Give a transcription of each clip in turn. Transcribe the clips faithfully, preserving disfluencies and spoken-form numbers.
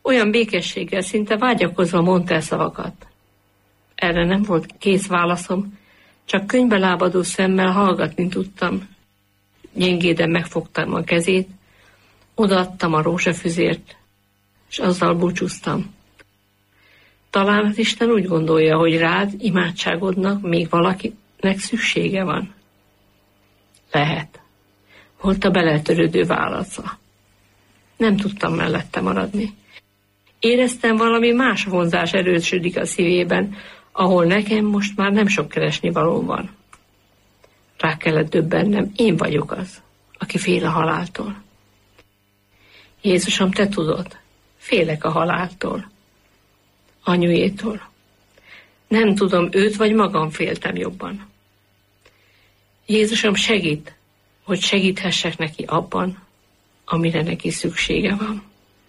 Olyan békességgel, szinte vágyakozva mondta el szavakat. Erre nem volt kész válaszom, csak könyvbe lábadó szemmel hallgatni tudtam. Gyengéden megfogtam a kezét, odaadtam a rózsafüzért, és azzal búcsúztam. Talán az Isten úgy gondolja, hogy rád, imádságodnak még valakinek szüksége van. Lehet, volt a beletörődő válasza. Nem tudtam mellette maradni. Éreztem, valami más vonzás erősödik a szívében, ahol nekem most már nem sok keresni valóm van. Rá kellett döbbennem, én vagyok az, aki fél a haláltól. Jézusom, te tudod, félek a haláltól, anyujétól. Nem tudom, őt vagy magam féltem jobban. Jézusom, segít, hogy segíthessek neki abban, amire neki szüksége van.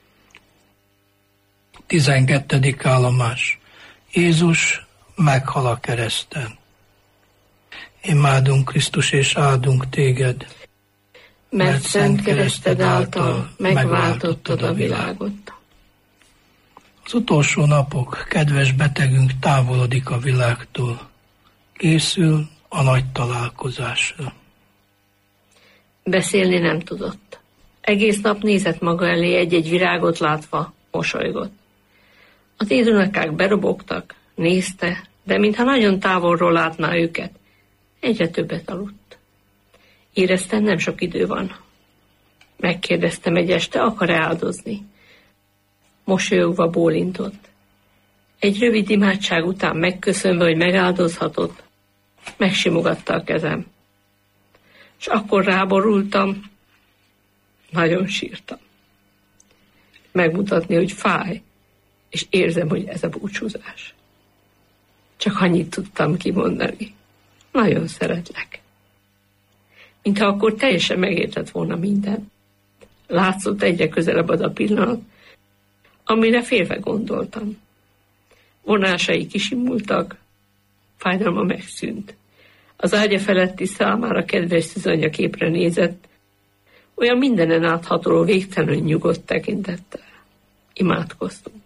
tizenkettedik állomás. Jézus meghal a kereszten. Imádunk, Krisztus, és áldunk téged, mert szent kereszted által megváltottad a világot. Az utolsó napok, kedves betegünk távolodik a világtól. Készül a nagy találkozásra. Beszélni nem tudott. Egész nap nézett maga elé, egy-egy virágot látva, mosolygott. Az édunokák berobogtak, nézte, de mintha nagyon távolról látná őket, egyre többet aludt. Éreztem, nem sok idő van. Megkérdeztem egy este, akar-e áldozni. Mosolyogva bólintott. Egy rövid imádság után megköszönve, hogy megáldozhatott, megsimogatta a kezem. És akkor ráborultam, nagyon sírtam. Megmutatni, hogy fáj, és érzem, hogy ez a búcsúzás. Csak annyit tudtam kimondani. Nagyon szeretlek. Mintha akkor teljesen megértett volna minden. Látszott egyre közelebb az a pillanat, amire félve gondoltam. Vonásai kisimultak, fájdalma megszűnt. Az ágya feletti számára kedves szűzanya képre nézett, olyan mindenen áthatoló végtelenül nyugodt tekintettel. Imádkoztunk.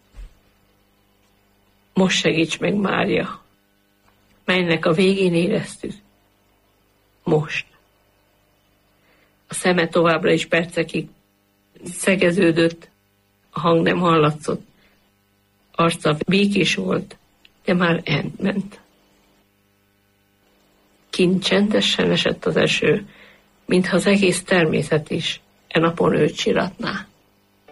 Most segíts meg, Mária, melynek a végén éreztük. Most. A szeme továbbra is percekig szegeződött, a hang nem hallatszott. Arca békés volt, de már elment. Kint csendesen esett az eső, mintha az egész természet is e napon őt siratná.